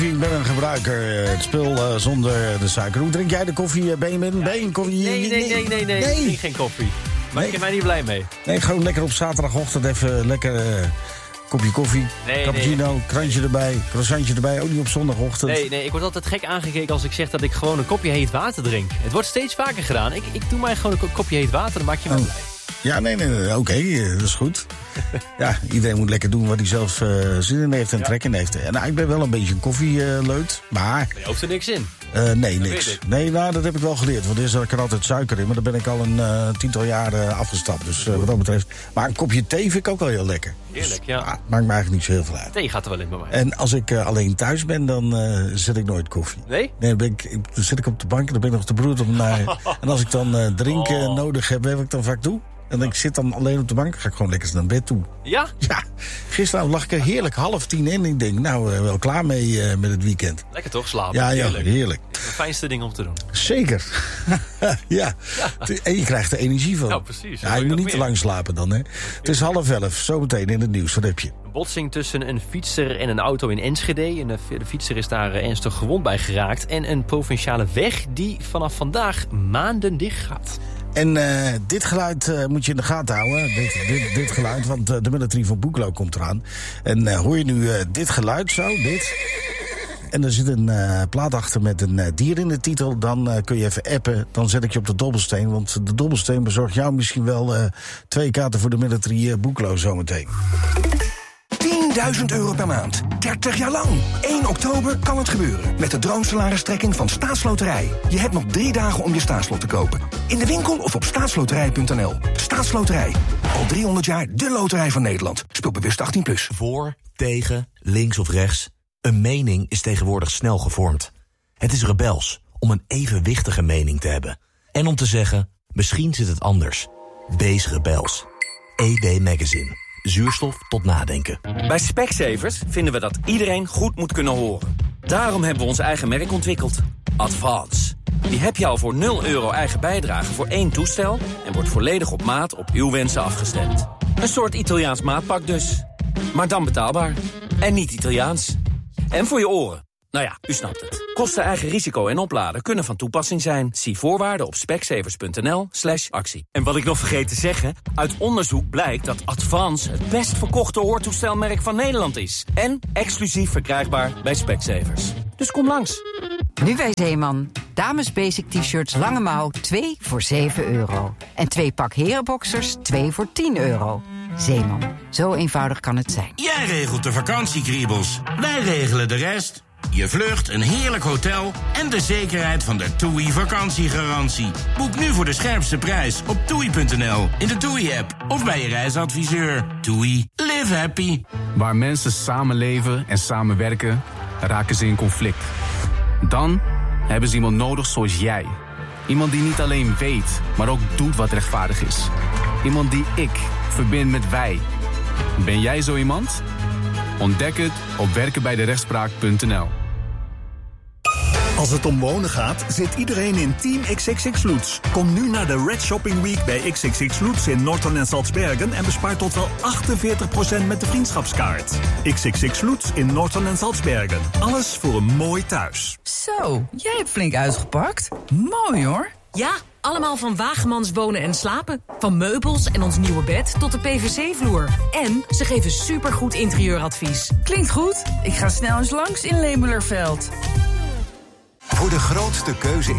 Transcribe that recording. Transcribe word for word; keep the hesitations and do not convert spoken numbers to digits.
Ik ben een gebruiker, het spul uh, zonder de suiker. Hoe drink jij de koffie, Benjamin? Ja, ben je koffie? Nee, nee, nee, nee, nee. nee. Ik drink geen koffie. Maar nee. Ik ben mij niet blij mee. Nee, gewoon lekker op zaterdagochtend even lekker uh, kopje koffie, nee, cappuccino, nee. krantje erbij, croissantje erbij. Ook niet op zondagochtend. Nee, nee, ik word altijd gek aangekeken als ik zeg dat ik gewoon een kopje heet water drink. Het wordt steeds vaker gedaan. Ik, ik doe mij gewoon een kopje heet water, dan maak je me oh. blij. Ja, nee, nee, nee oké, okay, dat is goed. Ja, iedereen moet lekker doen wat hij zelf uh, zin in heeft en ja. trek in heeft. En nou, ik ben wel een beetje een koffieleut, uh, maar... Je hoeft er niks in. Uh, nee, dat niks. Nee, nou, dat heb ik wel geleerd. Want er is er altijd suiker in, maar daar ben ik al een uh, tiental jaar uh, afgestapt. Dus uh, wat dat betreft... Maar een kopje thee vind ik ook wel heel lekker. Heerlijk, dus, ja. Ah, maakt me eigenlijk niet zo heel veel uit. Thee gaat er wel in bij mij. En als ik uh, alleen thuis ben, dan uh, zet ik nooit koffie. Nee? Nee, dan, ben ik, ik, dan zit ik op de bank en dan ben ik nog te broed om naar... En als ik dan uh, drinken oh. nodig heb, weet wat ik dan vaak doe? En ik zit dan alleen op de bank, ga ik gewoon lekker naar bed toe. Ja? Ja. Gisteravond lag ik er heerlijk half tien in. Ik denk, nou, wel klaar mee uh, met het weekend. Lekker toch, slapen? Ja, ja, heerlijk. heerlijk. Het is het fijnste ding om te doen. Zeker. ja. ja. En je krijgt er energie van. Ja, precies. Ja, je moet niet meer te lang slapen dan, hè. Het is half elf, zometeen in het nieuws. Wat heb je? Een botsing tussen een fietser en een auto in Enschede. En de, de fietser is daar ernstig gewond bij geraakt. En een provinciale weg die vanaf vandaag maanden dicht gaat. En uh, dit geluid uh, moet je in de gaten houden. Dit, dit, dit geluid, want uh, de military van Boeklo komt eraan. En uh, hoor je nu uh, dit geluid zo, dit. En er zit een uh, plaat achter met een uh, dier in de titel. Dan uh, kun je even appen, dan zet ik je op de dobbelsteen. Want de dobbelsteen bezorgt jou misschien wel uh, twee kaarten voor de military uh, Boeklo zometeen. tienduizend euro per maand. dertig jaar lang. één oktober kan het gebeuren. Met de droomsalaristrekking van Staatsloterij. Je hebt nog drie dagen om je staatslot te kopen. In de winkel of op staatsloterij punt n l. Staatsloterij. Al driehonderd jaar de loterij van Nederland. Speel bewust achttien plus. Voor, tegen, links of rechts. Een mening is tegenwoordig snel gevormd. Het is rebels om een evenwichtige mening te hebben. En om te zeggen, misschien zit het anders. Wees rebels. E W Magazine. Zuurstof tot nadenken. Bij Specsavers vinden we dat iedereen goed moet kunnen horen. Daarom hebben we ons eigen merk ontwikkeld. Advance. Die heb je al voor nul euro eigen bijdrage voor één toestel... en wordt volledig op maat op uw wensen afgestemd. Een soort Italiaans maatpak dus. Maar dan betaalbaar. En niet Italiaans. En voor je oren. Nou ja, u snapt het. Kosten, eigen risico en opladen kunnen van toepassing zijn. Zie voorwaarden op specsavers punt n l slash actie. En wat ik nog vergeet te zeggen... uit onderzoek blijkt dat Advance het best verkochte hoortoestelmerk van Nederland is. En exclusief verkrijgbaar bij Specsavers. Dus kom langs. Nu bij Zeeman. Dames basic t-shirts lange mouw, twee voor zeven euro. En twee pak herenboxers, twee voor tien euro. Zeeman. Zo eenvoudig kan het zijn. Jij regelt de vakantiekriebels. Wij regelen de rest. Je vlucht, een heerlijk hotel en de zekerheid van de TUI vakantiegarantie. Boek nu voor de scherpste prijs op toei punt n l, in de TUI-app of bij je reisadviseur. TUI. Live happy. Waar mensen samenleven en samenwerken, raken ze in conflict. Dan hebben ze iemand nodig zoals jij. Iemand die niet alleen weet, maar ook doet wat rechtvaardig is. Iemand die ik verbind met wij. Ben jij zo iemand? Ontdek het op werken bij de rechtspraak punt n l. Als het om wonen gaat, zit iedereen in Team X X X Lutz. Kom nu naar de Red Shopping Week bij X X X Lutz in Norton en Salzbergen... en bespaar tot wel achtenveertig procent met de vriendschapskaart. X X X Lutz in Norton en Salzbergen. Alles voor een mooi thuis. Zo, jij hebt flink uitgepakt. Mooi hoor. Ja, allemaal van Wagemans Wonen en Slapen. Van meubels en ons nieuwe bed tot de P V C-vloer. En ze geven supergoed interieuradvies. Klinkt goed. Ik ga snel eens langs in Lemelerveld. Voor de grootste keuze in